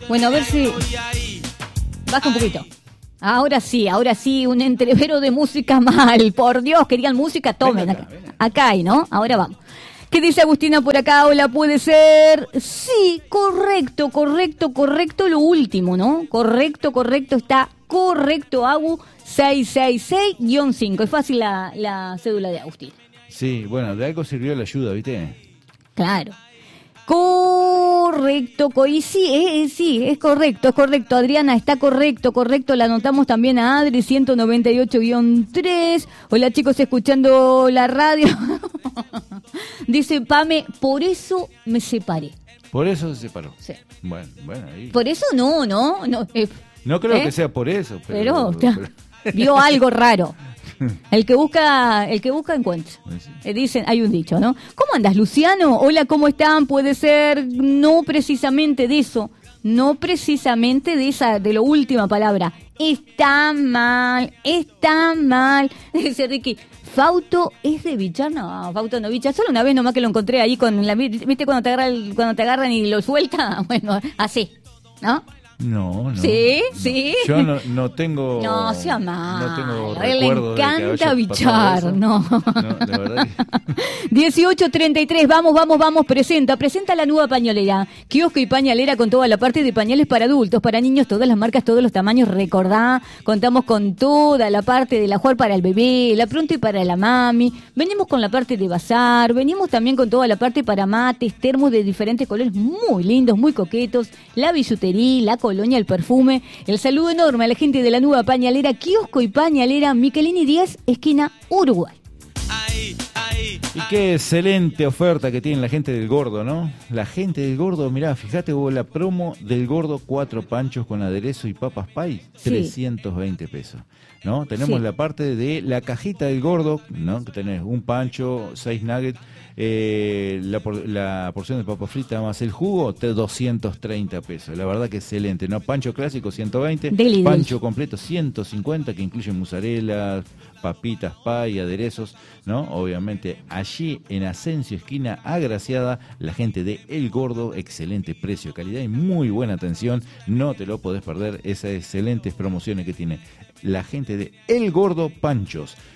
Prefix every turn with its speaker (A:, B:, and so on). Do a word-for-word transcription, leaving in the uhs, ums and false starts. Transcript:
A: Bueno, a ver si... Baja un poquito. Ahora sí, ahora sí, un entrevero de música mal. Por Dios, querían música, tomen. Acá, acá hay, ¿no? Ahora vamos. ¿Qué dice Agustina por acá? Hola, ¿puede ser? Sí, correcto, correcto, correcto lo último, ¿no? Correcto, correcto, está correcto, Agu, seiscientos sesenta y seis guión cinco. Es fácil la, la cédula de Agustín.
B: Sí, bueno, de algo sirvió la ayuda, ¿viste?
A: Claro. Correcto, co- y sí, eh, sí, es correcto, es correcto. Adriana, está correcto, correcto. La anotamos también a Adri, ciento noventa y ocho guión tres. Hola chicos, escuchando la radio. Dice Pame, por eso me separé.
B: Por eso se separó.
A: Sí.
B: Bueno, bueno, ahí.
A: Por eso no, no, no. eh,
B: No creo
A: ¿eh?
B: que sea por eso, pero...
A: Pero,
B: pero-
A: vio algo raro. El que busca, el que busca encuentra.
B: Sí.
A: Eh, dicen, hay un dicho, ¿no? ¿Cómo andas, Luciano? Hola, ¿cómo están? Puede ser no precisamente de eso, no precisamente de esa, de la última palabra. Está mal, está mal. Dice Ricky, Fausto es de Bichar, no, Fausto no Bichar. Solo una vez nomás que lo encontré ahí con la, ¿viste cuando te agarra el- cuando te agarran y lo suelta? Bueno, así, ¿no?
B: No, no.
A: Sí,
B: no.
A: sí.
B: Yo no, no tengo...
A: No, sea mal.
B: No tengo
A: A él le
B: recuerdo de que
A: encanta
B: haya
A: bichar,
B: pasado eso.
A: no.
B: No, la verdad que...
A: dieciocho treinta y tres, vamos, vamos, vamos, presenta, presenta la nueva pañolera. Kiosco y pañalera con toda la parte de pañales para adultos, para niños, todas las marcas, todos los tamaños. Recordá, contamos con toda la parte de la jugar para el bebé, la pronto y para la mami. Venimos con la parte de bazar, venimos también con toda la parte para mates, termos de diferentes colores muy lindos, muy coquetos, la billutería, la colonia, el perfume. El saludo enorme a la gente de la nueva pañalera, Kiosco y Pañalera, Michelini diez, esquina Uruguay.
B: Y qué excelente oferta que tiene la gente del Gordo, ¿no? La gente del Gordo, mirá, fíjate, hubo la promo del Gordo, cuatro panchos con aderezo y papas pay,
A: Sí.
B: trescientos veinte pesos, ¿no? Tenemos
A: Sí.
B: la parte de la cajita del Gordo, ¿no? Que tenés un pancho, seis nuggets, eh, la, por- la porción de papa frita más el jugo, te doscientos treinta pesos. La verdad que excelente, ¿no? Pancho clásico, ciento veinte,
A: Deli,
B: pancho
A: deli.
B: completo, ciento cincuenta, que incluye mozzarella, papitas, pay, aderezos, ¿no? Obviamente allí en Asensio, esquina Agraciada, la gente de El Gordo, excelente precio, calidad y muy buena atención, no te lo podés perder, esas excelentes promociones que tiene la gente de El Gordo Panchos.